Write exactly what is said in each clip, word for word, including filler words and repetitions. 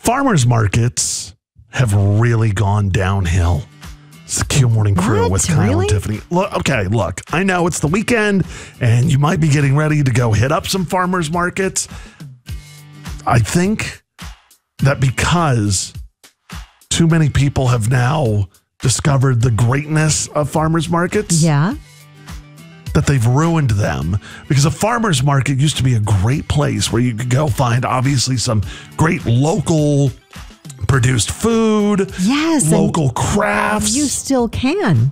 Farmers markets have really gone downhill. It's the Q Morning Crew What? with Kyle Really? and Tiffany. Look, okay, look, I know it's the weekend and you might be getting ready to go hit up some farmers markets. I think that because too many people have now discovered the greatness of farmers markets, Yeah. that they've ruined them, because a farmer's market used to be a great place where you could go find obviously some great local produced food, Yes. local and crafts. You still can.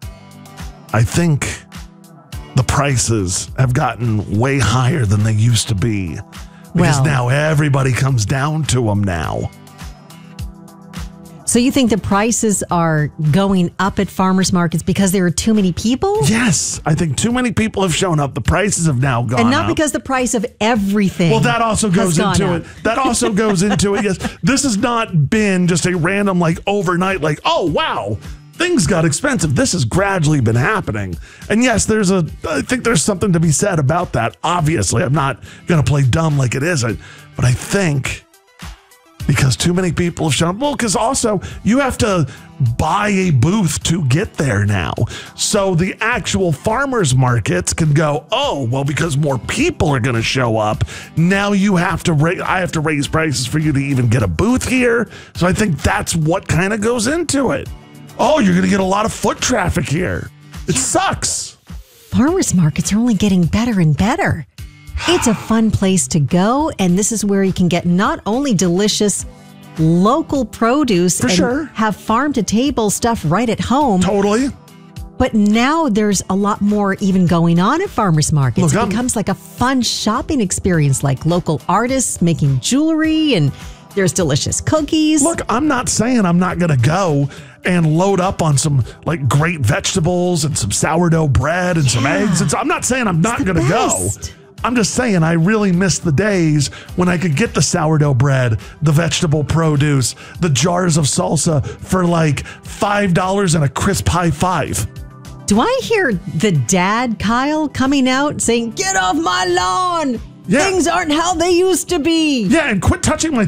I think the prices have gotten way higher than they used to be because Well- now everybody comes down to them now. So you think the prices are going up at farmers markets because there are too many people? Yes, I think too many people have shown up. The prices have now gone And not up. because the price of everything. Well, that also has goes gone into up. it. That also goes into it. Yes, this has not been just a random, like, overnight, like, oh, wow, things got expensive. This has gradually been happening. And yes, there's a, I think there's something to be said about that. Obviously, I'm not going to play dumb like it isn't, but I think because too many people have shown up. Well, because also you have to buy a booth to get there now. So the actual farmers markets can go, oh, well, because more people are going to show up. Now you have to, ra- I have to raise prices for you to even get a booth here. So I think that's what kind of goes into it. Oh, you're going to get a lot of foot traffic here. It sucks. Farmers markets are only getting better and better. It's a fun place to go, and this is where you can get not only delicious local produce For and sure. have farm-to-table stuff right at home, Totally. but now there's a lot more even going on at farmers markets. Look, it I'm- becomes like a fun shopping experience, like local artists making jewelry, and there's delicious cookies. Look, I'm not saying I'm not going to go and load up on some like great vegetables and some sourdough bread and some Yeah. eggs. And so I'm not saying I'm not the going to go. best. I'm just saying I really miss the days when I could get the sourdough bread, the vegetable produce, the jars of salsa for like five dollars and a crisp high five. Do I hear the dad, Kyle, coming out saying, "Get off my lawn. Yeah. Things aren't how they used to be." Yeah, and quit touching my